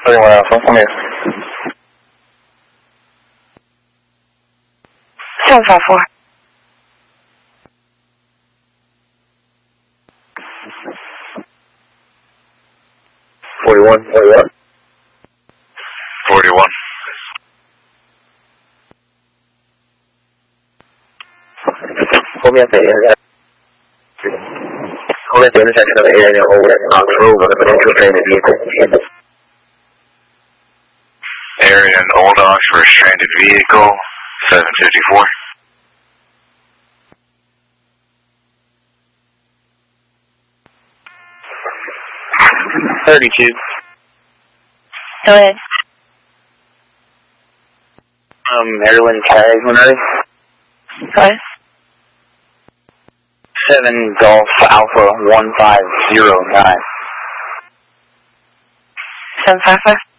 31 Alpha, come here. 754. 41. 41. Hold me at the intersection. Hold me at the intersection of the area and over Knox Road with a potential stranded vehicle. Area and Old Ox for a stranded vehicle, 754. Go ahead. Maryland tag, Renee. Go ahead. 7 Golf Alpha 1509. 755.